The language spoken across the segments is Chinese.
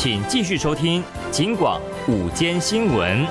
请继续收听警广午间新闻。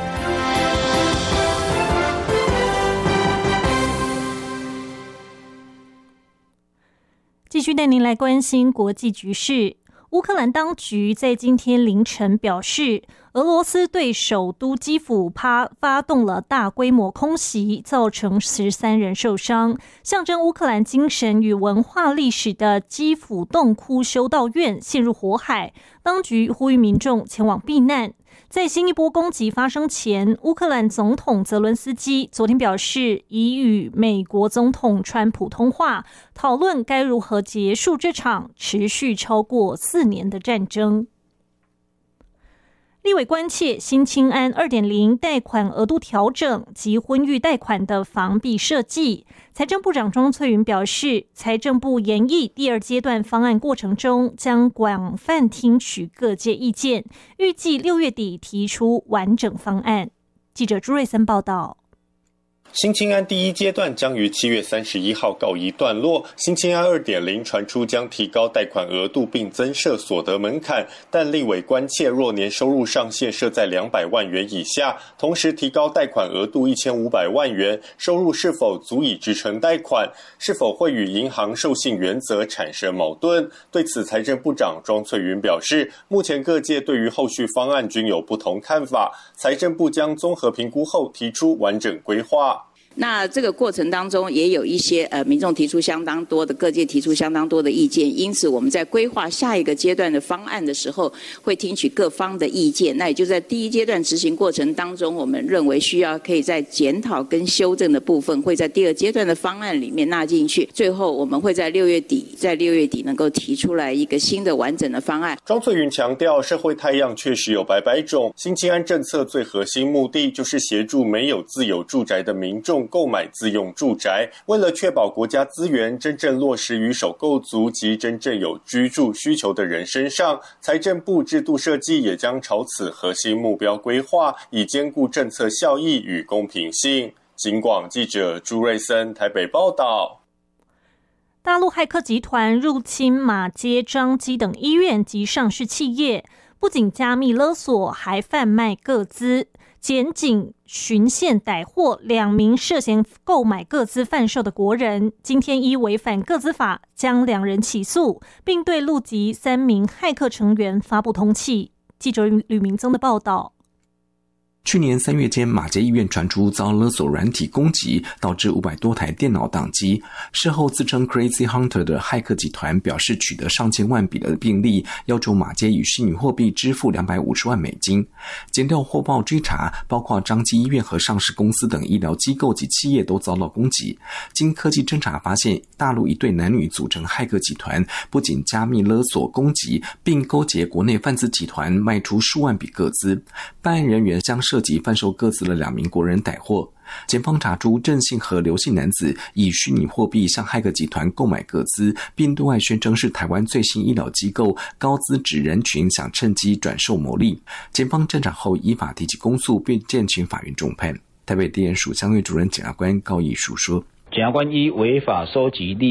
继续带您来关心国际局势。乌克兰当局在今天凌晨表示，俄罗斯对首都基辅发动了大规模空袭，造成13人受伤。象征乌克兰精神与文化历史的基辅洞窟修道院陷入火海，当局呼吁民众前往避难。在新一波攻击发生前，乌克兰总统泽伦斯基昨天表示，已与美国总统川普通话，讨论该如何结束这场持续超过4年的战争。立委关切新青安 2.0 贷款额度调整及婚育贷款的防弊设计。财政部长庄翠云表示，财政部研议第2阶段方案过程中，将广泛听取各界意见，预计6月底提出完整方案。记者朱瑞森报道。 新青安第1阶段将于7月31号告一段落。新青安 2.0 传出将提高贷款额度并增设所得门槛，但立委关切若年收入上限设在200万元以下，同时提高贷款额度1500万元，收入是否足以支撑贷款？是否会与银行授信原则产生矛盾？对此，财政部长庄翠云表示，目前各界对于后续方案均有不同看法，财政部将综合评估后提出完整规划。 那这个过程当中也有一些民众提出相当多的，各界提出相当多的意见，因此我们在规划下一个阶段的方案的时候，会听取各方的意见。那也就在第1阶段执行过程当中，我们认为需要可以在检讨跟修正的部分，会在第2阶段的方案里面纳进去。最后我们会在6月底能够提出来一个新的完整的方案。 庄翠云强调，社会态样确实有百百种，新青安政策最核心目的就是协助没有自有住宅的民众购买自用住宅，为了确保国家资源真正落实于首购族及真正有居住需求的人身上，财政部制度设计也将朝此核心目标规划，以兼顾政策效益与公平性。警广记者朱瑞森台北报道。 大陆骇客集团入侵马街、彰基等医院及上市企业，不仅加密勒索，还贩卖个资。检警巡线逮获2名涉嫌购买个资贩售的国人，今天依违反个资法将2人起诉，并对陆籍3名骇客成员发布通缉。记者吕明宗的报道。 去年3月间，马街医院传出遭勒索软体攻击，导致500多台电脑宕机。事后自称 Crazy Hunter 的骇客集团表示取得上千万笔的病例，要求马街以虚拟货币支付250万美金。检调获报追查，包括彰基医院和上市公司等医疗机构及企业都遭到攻击。经科技侦查发现，大陆一对男女组成骇客集团，不仅加密勒索攻击，并勾结国内贩子集团卖出数万笔个资。办案人员将涉及贩售个资的2名国人逮获。检方查出郑姓和刘姓男子以虚拟货币向骇客集团购买个资，并对外宣称是台湾最新医疗机构，高资质人群想趁机转售牟利。检方侦查后依法提起公诉，并建请法院重判。台北地检署相对主任检察官高义书说， 检察官依违法收集利